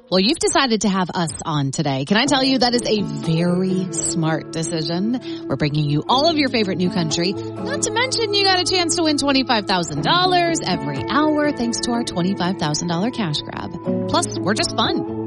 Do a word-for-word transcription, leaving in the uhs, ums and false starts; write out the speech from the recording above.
Well, you've decided to have us on today. Can I tell you that is a very smart decision? We're bringing you all of your favorite new country. Not to mention you got a chance to win twenty-five thousand dollars every hour thanks to our twenty-five thousand dollars cash grab. Plus, we're just fun.